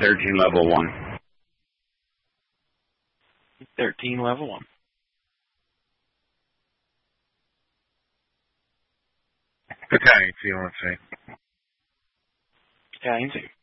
13 level 1. 13 level 1. Battalion C, let's see. Battalion C.